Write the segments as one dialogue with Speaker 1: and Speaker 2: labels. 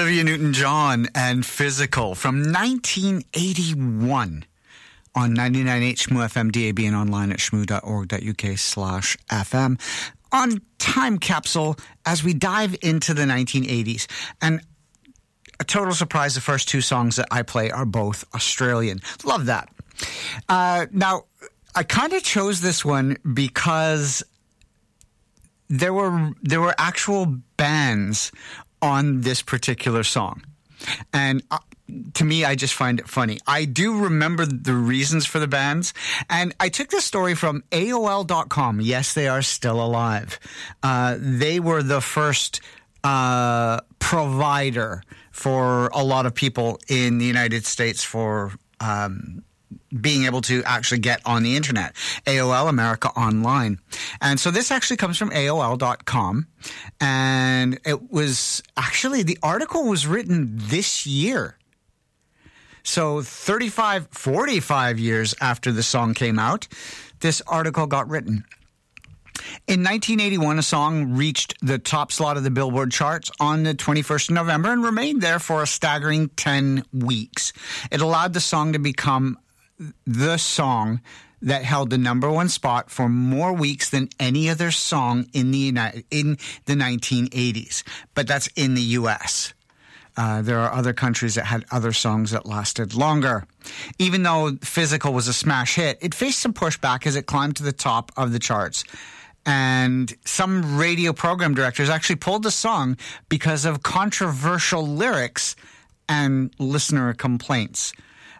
Speaker 1: Olivia Newton-John and Physical from 1981 on 99.8 Shmoo FM DAB and online at shmoo.org.uk/FM on Time Capsule as we dive into the 1980s. And a total surprise, the first two songs that I play are both Australian. Love that. Now, I kind of chose this one because there were actual bands on this particular song. And to me, I just find it funny. I do remember the reasons for the bands. And I took this story from AOL.com. Yes, they are still alive. They were the first provider for a lot of people in the United States for being able to actually get on the internet. AOL, America Online. And so this actually comes from AOL.com. And it was actually, the article was written this year. So 45 years after the song came out, this article got written. In 1981, a song reached the top slot of the Billboard charts on the 21st of November and remained there for a staggering 10 weeks. It allowed the song to become the song that held the number one spot for more weeks than any other song in the 1980s. But that's in the U.S. There are other countries that had other songs that lasted longer. Even though Physical was a smash hit, it faced some pushback as it climbed to the top of the charts. And some radio program directors actually pulled the song because of controversial lyrics and listener complaints.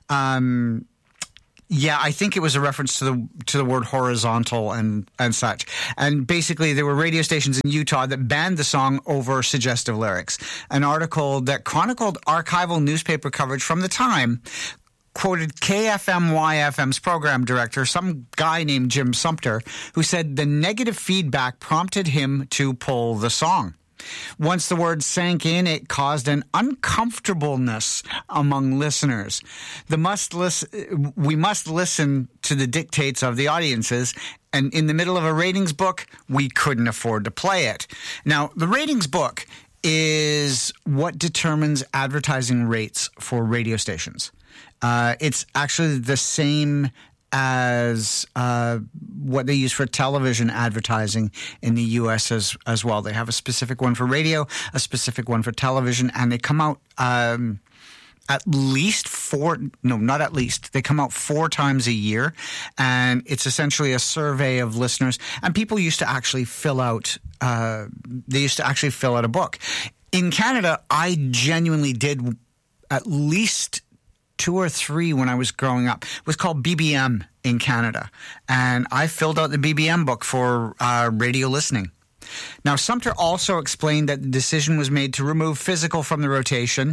Speaker 1: Yeah, I think it was a reference to the word horizontal and such. And basically, there were radio stations in Utah that banned the song over suggestive lyrics. An article that chronicled archival newspaper coverage from the time quoted KFMY-FM's program director, some guy named Jim Sumter, who said the negative feedback prompted him to pull the song. Once the word sank in, it caused an uncomfortableness among listeners. We must listen to the dictates of the audiences, and in the middle of a ratings book, we couldn't afford to play it. Now, the ratings book is what determines advertising rates for radio stations. It's actually the same as what they use for television advertising in the U.S. as well. They have a specific one for radio, a specific one for television, and they come out they come out 4 times a year, and it's essentially a survey of listeners. And people used to actually fill out a book. In Canada, I genuinely did at least 2 or 3 when I was growing up. It was called BBM in Canada. And I filled out the BBM book for radio listening. Now, Sumter also explained that the decision was made to remove Physical from the rotation,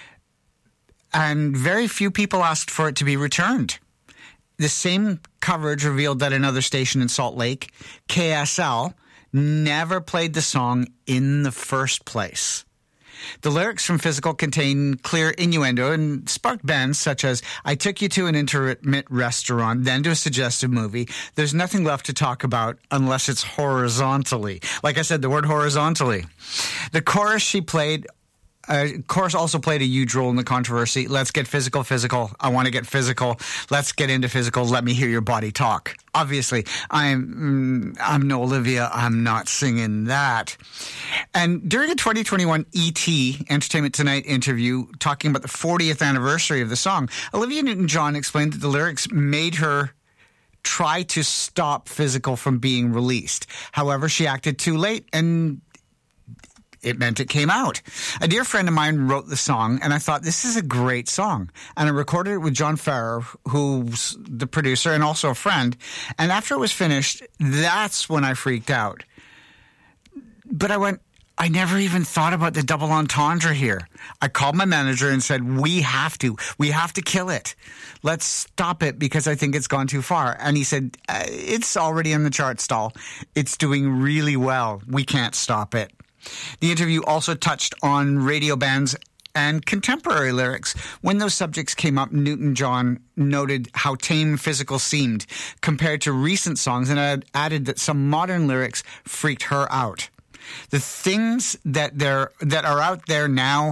Speaker 1: and very few people asked for it to be returned. The same coverage revealed that another station in Salt Lake, KSL, never played the song in the first place. The lyrics from Physical contain clear innuendo and sparked bands such as I took you to an intimate restaurant, then to a suggestive movie. There's nothing left to talk about unless it's horizontally. Like I said, the word horizontally. The chorus she played chorus also played a huge role in the controversy. Let's get physical, physical. I want to get physical. Let's get into physical. Let me hear your body talk. Obviously, I'm no Olivia. I'm not singing that. And during a 2021 ET, Entertainment Tonight interview, talking about the 40th anniversary of the song, Olivia Newton-John explained that the lyrics made her try to stop Physical from being released. However, she acted too late, and it meant it came out. A dear friend of mine wrote the song, and I thought, this is a great song. And I recorded it with John Farrer, who's the producer and also a friend. And after it was finished, that's when I freaked out. But I went, I never even thought about the double entendre here. I called my manager and said, we have to kill it. Let's stop it because I think it's gone too far. And he said, it's already in the chart stall. It's doing really well. We can't stop it. The interview also touched on radio bands and contemporary lyrics. When those subjects came up, Newton-John noted how tame Physical seemed compared to recent songs and added that some modern lyrics freaked her out. The things that are out there now,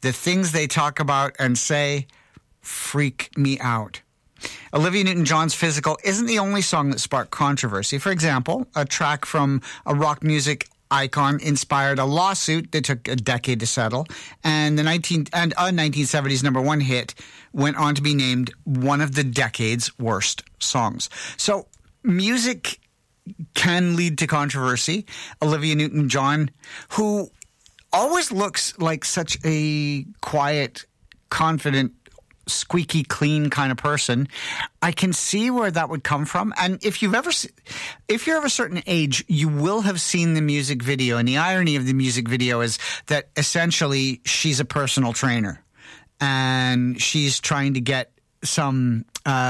Speaker 1: The things they talk about and say freak me out. Olivia Newton-John's Physical isn't the only song that sparked controversy. For example, a track from a rock music icon inspired a lawsuit that took a decade to settle, and a 1970s number one hit went on to be named one of the decade's worst songs. So music can lead to controversy. Olivia Newton-John, who always looks like such a quiet, confident, squeaky clean kind of person, I can see where that would come from. And if you're of a certain age, you will have seen the music video. And the irony of the music video is that essentially she's a personal trainer and she's trying to get some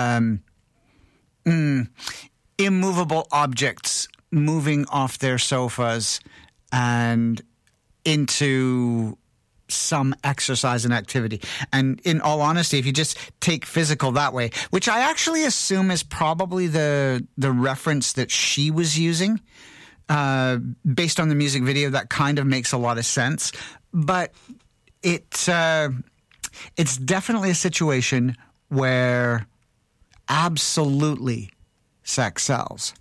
Speaker 1: immovable objects moving off their sofas and into some exercise and activity. And in all honesty, if you just take physical that way, which I actually assume is probably the reference that she was using, based on the music video, that kind of makes a lot of sense. But it's definitely a situation where absolutely sex sells.